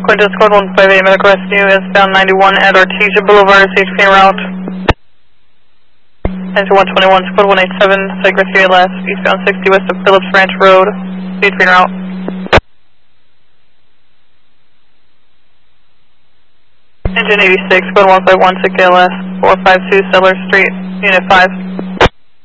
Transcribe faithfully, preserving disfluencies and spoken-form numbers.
Quintus code one five eight, medical rescue, eastbound ninety-one at Artesia Boulevard, C H P en route. Enter one twenty-one, code one eight seven, site rescue last, eastbound sixty west of Phillips Ranch Road, C H P en route. Engine eighty-six, code one five one, six A L S, four five two Sellers Street, Unit five.